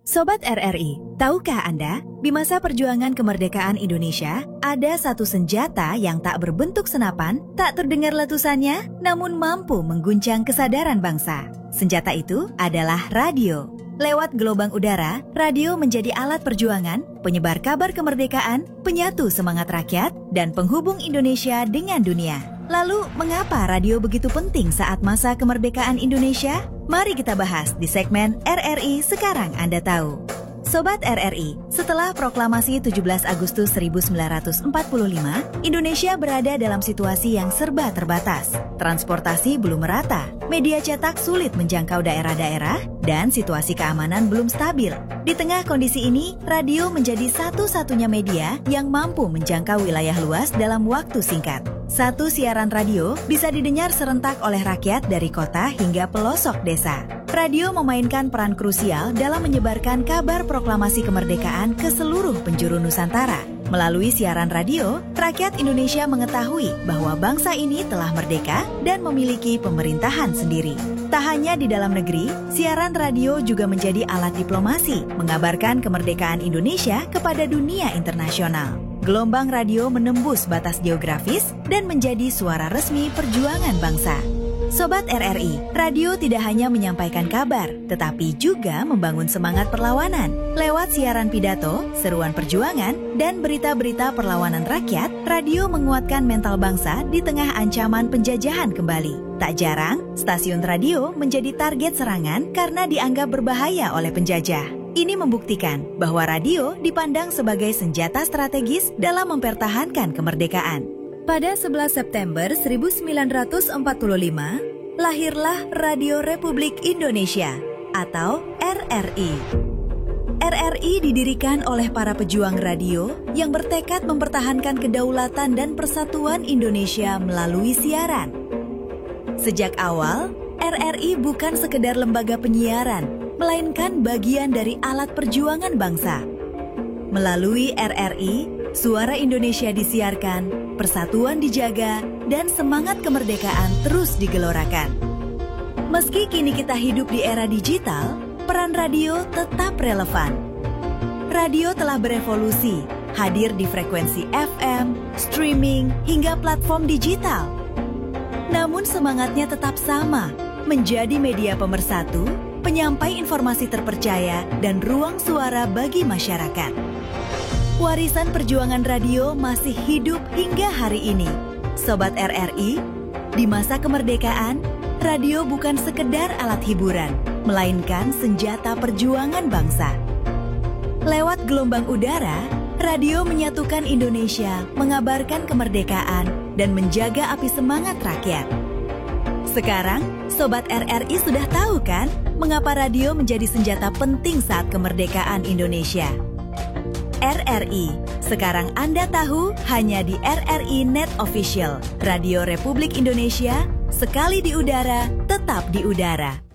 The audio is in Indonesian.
Sobat RRI, tahukah Anda, di masa perjuangan kemerdekaan Indonesia, ada satu senjata yang tak berbentuk senapan, tak terdengar letusannya, namun mampu mengguncang kesadaran bangsa. Senjata itu adalah radio. Lewat gelombang udara, radio menjadi alat perjuangan, penyebar kabar kemerdekaan, penyatu semangat rakyat, dan penghubung Indonesia dengan dunia. Lalu, mengapa radio begitu penting saat masa kemerdekaan Indonesia? Mari kita bahas di segmen RRI Sekarang Anda Tahu. Sobat RRI, setelah proklamasi 17 Agustus 1945, Indonesia berada dalam situasi yang serba terbatas. Transportasi belum merata, media cetak sulit menjangkau daerah-daerah, dan situasi keamanan belum stabil. Di tengah kondisi ini, radio menjadi satu-satunya media yang mampu menjangkau wilayah luas dalam waktu singkat. Satu siaran radio bisa didengar serentak oleh rakyat dari kota hingga pelosok desa. Radio memainkan peran krusial dalam menyebarkan kabar proklamasi kemerdekaan ke seluruh penjuru Nusantara. Melalui siaran radio, rakyat Indonesia mengetahui bahwa bangsa ini telah merdeka dan memiliki pemerintahan sendiri. Tak hanya di dalam negeri, siaran radio juga menjadi alat diplomasi, mengabarkan kemerdekaan Indonesia kepada dunia internasional. Gelombang radio menembus batas geografis dan menjadi suara resmi perjuangan bangsa. Sobat RRI, radio tidak hanya menyampaikan kabar, tetapi juga membangun semangat perlawanan. Lewat siaran pidato, seruan perjuangan, dan berita-berita perlawanan rakyat, radio menguatkan mental bangsa di tengah ancaman penjajahan kembali. Tak jarang, stasiun radio menjadi target serangan karena dianggap berbahaya oleh penjajah. Ini membuktikan bahwa radio dipandang sebagai senjata strategis dalam mempertahankan kemerdekaan. Pada 11 September 1945, lahirlah Radio Republik Indonesia atau RRI. RRI didirikan oleh para pejuang radio yang bertekad mempertahankan kedaulatan dan persatuan Indonesia melalui siaran. Sejak awal, RRI bukan sekedar lembaga penyiaran, melainkan bagian dari alat perjuangan bangsa. Melalui RRI, suara Indonesia disiarkan, persatuan dijaga, dan semangat kemerdekaan terus digelorakan. Meski kini kita hidup di era digital, peran radio tetap relevan. Radio telah berevolusi, hadir di frekuensi FM, streaming, hingga platform digital. Namun semangatnya tetap sama, menjadi media pemersatu, penyampai informasi terpercaya, dan ruang suara bagi masyarakat. Warisan perjuangan radio masih hidup hingga hari ini. Sobat RRI, di masa kemerdekaan, radio bukan sekedar alat hiburan, melainkan senjata perjuangan bangsa. Lewat gelombang udara, radio menyatukan Indonesia, mengabarkan kemerdekaan, dan menjaga api semangat rakyat. Sekarang, Sobat RRI sudah tahu kan mengapa radio menjadi senjata penting saat kemerdekaan Indonesia? RRI, sekarang Anda tahu hanya di RRI Net Official, Radio Republik Indonesia, sekali di udara, tetap di udara.